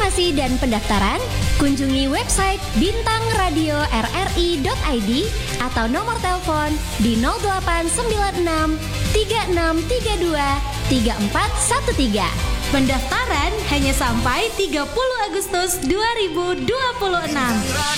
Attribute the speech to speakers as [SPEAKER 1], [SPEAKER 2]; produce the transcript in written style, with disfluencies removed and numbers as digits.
[SPEAKER 1] informasi dan pendaftaran, kunjungi website bintangradio.rri.id atau nomor telepon di 0896 3632 3413. Pendaftaran hanya sampai 30 Agustus 2026.